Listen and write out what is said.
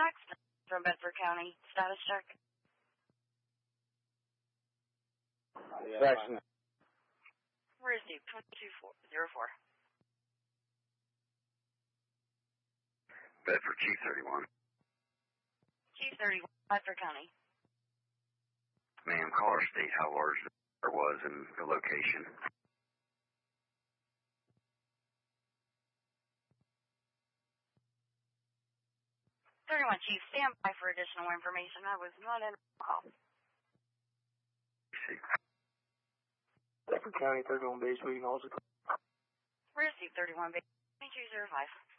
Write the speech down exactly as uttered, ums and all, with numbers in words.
Braxton from Bedford County. Status check. Yeah, Braxton. Received twenty-two oh four. Bedford, Chief thirty-one. Chief thirty-one, Bedford County. Ma'am, caller state how large the fire was and the location. thirty-one, Chief, stand by for additional information. I was not in a call. Bedford County, thirty-one base, we can also call. Receive thirty-one base, twenty-two oh five.